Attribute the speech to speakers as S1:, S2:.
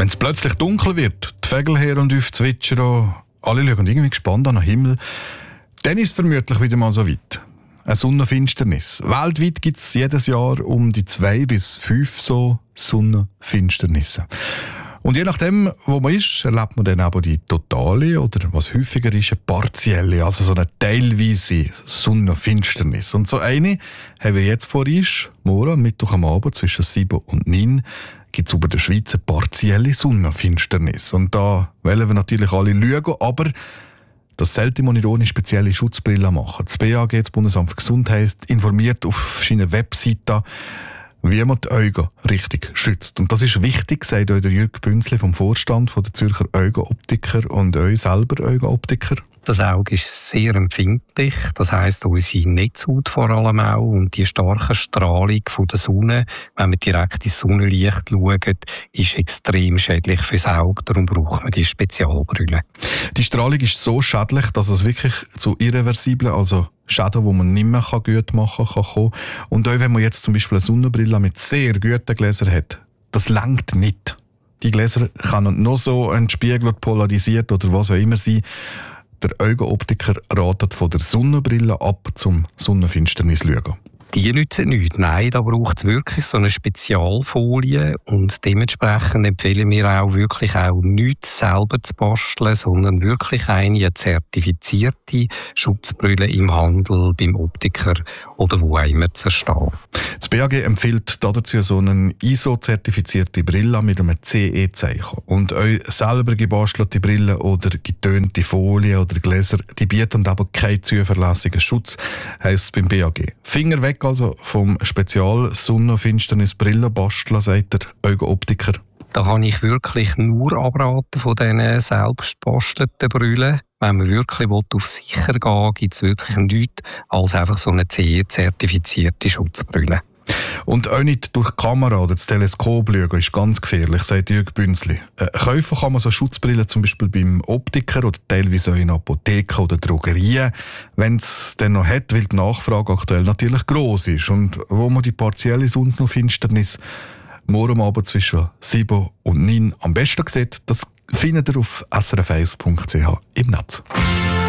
S1: Wenn es plötzlich dunkel wird, die Vögel her und auf zwitschern, alle schauen irgendwie gespannt an den Himmel, dann ist es vermutlich wieder mal so weit. Eine Sonnenfinsternis. Weltweit gibt es jedes Jahr um die 2 bis 5 so Sonnenfinsternisse. Und je nachdem, wo man ist, erlebt man dann aber die totale oder, was häufiger ist, eine partielle, also so eine teilweise Sonnenfinsternis. Und so eine haben wir jetzt vor uns, morgen, Mittwoch am Abend zwischen 7 und 9, gibt es über der Schweiz eine partielle Sonnenfinsternis. Und da wollen wir natürlich alle schauen, aber das sollte man nicht ohne spezielle Schutzbrille machen. Das BAG, das Bundesamt für Gesundheit, informiert auf seiner Webseite, wie man die Augen richtig schützt. Und das ist wichtig, sagt euch der Jürg Bünzli vom Vorstand von der Zürcher Augenoptiker und euch selber Augenoptiker.
S2: Das Auge ist sehr empfindlich, das heisst unsere Netzhaut vor allem auch und die starke Strahlung von der Sonne, wenn wir direkt ins Sonnenlicht schauen, ist extrem schädlich fürs Auge, darum braucht man die Spezialbrille.
S1: Die Strahlung ist so schädlich, dass es wirklich zu irreversiblen, also Schäden, die man nicht mehr gut machen kann, kommen. Und auch wenn man jetzt zum Beispiel eine Sonnenbrille mit sehr guten Gläsern hat, das reicht nicht. Die Gläser können noch so entspiegelt, polarisiert oder was auch immer sein. Der Augenoptiker ratet von der Sonnenbrille ab zum Sonnenfinsternis schauen.
S2: Die nützen nichts. Nein, da braucht es wirklich so eine Spezialfolie und dementsprechend empfehlen wir auch wirklich auch nichts selber zu basteln, sondern wirklich eine zertifizierte Schutzbrille im Handel, beim Optiker oder wo auch immer zu erstehen.
S1: Das BAG empfiehlt dazu so eine ISO-zertifizierte Brille mit einem CE-Zeichen. Und euch selber gebastelte Brillen oder getönte Folien oder Gläser, die bieten aber keinen zuverlässigen Schutz, heisst es beim BAG. Finger weg also vom Spezial-Sonnenfinsternis-Brillenbastler, sagt der Augenoptiker.
S2: Da kann ich wirklich nur abraten von diesen selbst gebastelten Brillen. Wenn man wirklich auf sicher gehen will, gibt es wirklich nichts als einfach so eine CE-zertifizierte Schutzbrille.
S1: Und auch nicht durch die Kamera oder das Teleskop schauen ist ganz gefährlich, sagt Jürg Bünzli. Kaufen kann man so Schutzbrillen zum Beispiel beim Optiker oder teilweise auch in Apotheken oder Drogerien, wenn es dann noch hat, weil die Nachfrage aktuell natürlich gross ist. Und wo man die partielle Sonnenfinsternis morgen Abend zwischen 7 und 9 am besten sieht, das findet ihr auf srf1.ch im Netz.